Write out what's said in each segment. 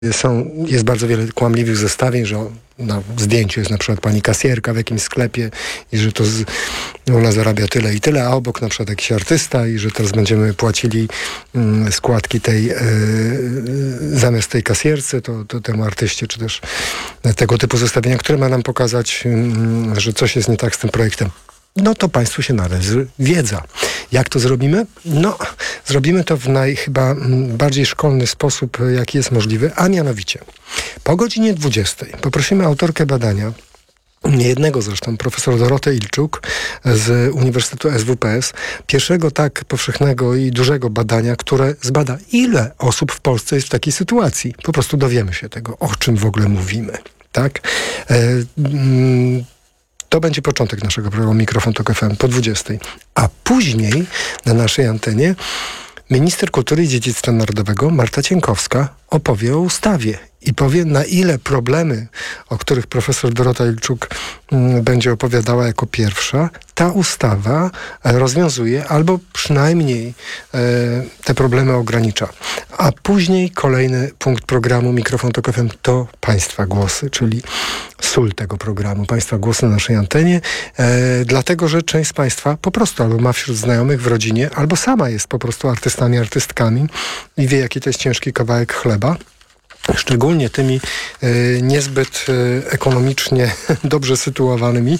Jest bardzo wiele kłamliwych zestawień, że na zdjęciu jest na przykład pani kasjerka w jakimś sklepie i że to ona zarabia tyle i tyle, a obok na przykład jakiś artysta i że teraz będziemy płacili składki tej zamiast tej kasjerce, to temu artyście, czy też tego typu zestawienia, które ma nam pokazać, że coś jest nie tak z tym projektem. No to państwu się należy wiedza. Jak to zrobimy? No, zrobimy to w chyba bardziej szkolny sposób, jaki jest możliwy, a mianowicie po godzinie 20 poprosimy autorkę badania, niejednego zresztą, profesor Dorotę Ilczuk z Uniwersytetu SWPS, pierwszego tak powszechnego i dużego badania, które zbada, ile osób w Polsce jest w takiej sytuacji. Po prostu dowiemy się tego, o czym w ogóle mówimy. Tak? To będzie początek naszego programu Mikrofon Tok FM po 20. A później na naszej antenie minister kultury i dziedzictwa narodowego Marta Cienkowska opowie o ustawie i powie, na ile problemy, o których profesor Dorota Ilczuk będzie opowiadała jako pierwsza, ta ustawa rozwiązuje albo przynajmniej te problemy ogranicza. A później kolejny punkt programu Mikrofon Tok FM to Państwa głosy, czyli sól tego programu. Państwa głosy na naszej antenie, dlatego, że część z Państwa po prostu albo ma wśród znajomych w rodzinie, albo sama jest po prostu artystami, artystkami i wie, jaki to jest ciężki kawałek chleba. Szczególnie tymi niezbyt ekonomicznie dobrze sytuowanymi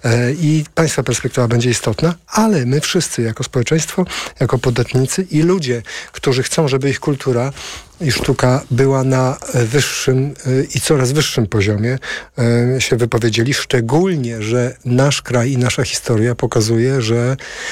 i Państwa perspektywa będzie istotna, ale my wszyscy jako społeczeństwo, jako podatnicy i ludzie, którzy chcą, żeby ich kultura i sztuka była na wyższym i coraz wyższym poziomie, się wypowiedzieli. Szczególnie, że nasz kraj i nasza historia pokazuje, że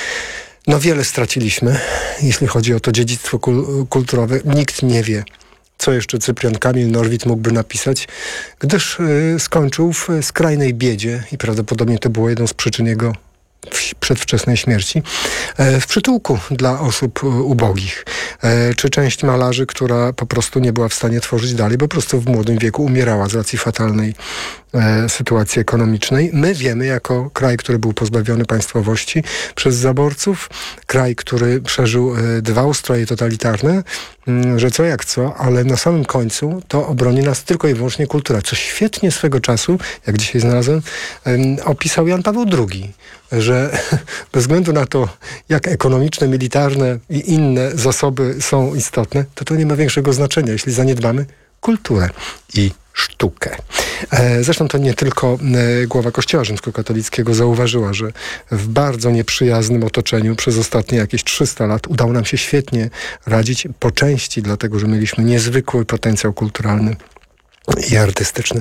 wiele straciliśmy, jeśli chodzi o to dziedzictwo kulturowe. Nikt nie wie, co jeszcze Cyprian Kamil Norwid mógłby napisać, gdyż skończył w skrajnej biedzie i prawdopodobnie to było jedną z przyczyn jego przedwczesnej śmierci, w przytułku dla osób ubogich. Czy część malarzy, która po prostu nie była w stanie tworzyć dalej, bo po prostu w młodym wieku umierała z racji fatalnej sytuacji ekonomicznej. My wiemy, jako kraj, który był pozbawiony państwowości przez zaborców, kraj, który przeżył 2 ustroje totalitarne, że co jak co, ale na samym końcu to obroni nas tylko i wyłącznie kultura, co świetnie swego czasu, jak dzisiaj znalazłem, opisał Jan Paweł II, że bez względu na to, jak ekonomiczne, militarne i inne zasoby są istotne, to nie ma większego znaczenia, jeśli zaniedbamy kulturę i sztukę. Zresztą to nie tylko głowa Kościoła rzymskokatolickiego zauważyła, że w bardzo nieprzyjaznym otoczeniu przez ostatnie jakieś 300 lat udało nam się świetnie radzić, po części dlatego, że mieliśmy niezwykły potencjał kulturalny i artystyczny.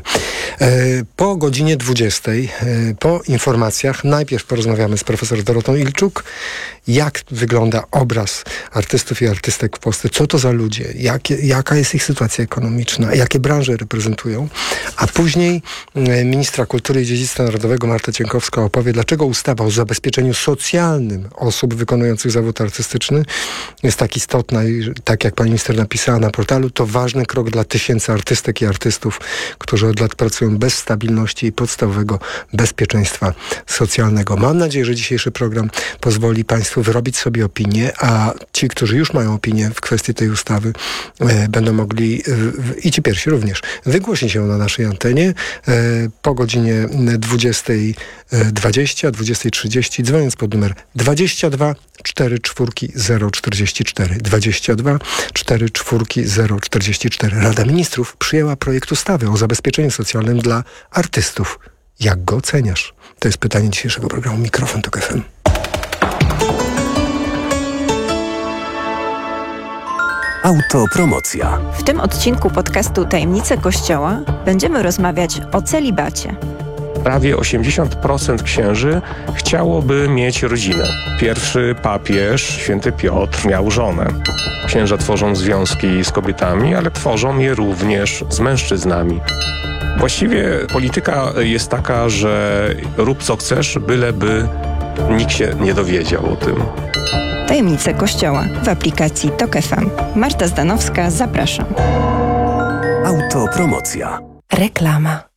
Po godzinie 20, po informacjach, najpierw porozmawiamy z profesor Dorotą Ilczuk, jak wygląda obraz artystów i artystek w Polsce, co to za ludzie, jaka jest ich sytuacja ekonomiczna, jakie branże reprezentują, a później ministra kultury i dziedzictwa narodowego Marta Cienkowska opowie, dlaczego ustawa o zabezpieczeniu socjalnym osób wykonujących zawód artystyczny jest tak istotna i tak jak pani minister napisała na portalu, to ważny krok dla tysięcy artystek i artystów, którzy od lat pracują bez stabilności i podstawowego bezpieczeństwa socjalnego. Mam nadzieję, że dzisiejszy program pozwoli Państwu wyrobić sobie opinię, a ci, którzy już mają opinię w kwestii tej ustawy, będą mogli, i ci pierwsi również, wygłosić się na naszej antenie po godzinie 20:20, 20:30, dzwoniąc pod numer 22 44 044. 22 44 044. Rada Ministrów przyjęła projekt ustawy o zabezpieczeniu socjalnym dla artystów. Jak go oceniasz? To jest pytanie dzisiejszego programu Mikrofon Tok FM. Autopromocja. W tym odcinku podcastu Tajemnice Kościoła będziemy rozmawiać o celibacie. Prawie 80% księży chciałoby mieć rodzinę. Pierwszy papież, święty Piotr, miał żonę. Księża tworzą związki z kobietami, ale tworzą je również z mężczyznami. Właściwie polityka jest taka, że rób co chcesz, byleby nikt się nie dowiedział o tym. Tajemnice Kościoła w aplikacji Tok FM. Marta Zdanowska, zapraszam. Autopromocja. Reklama.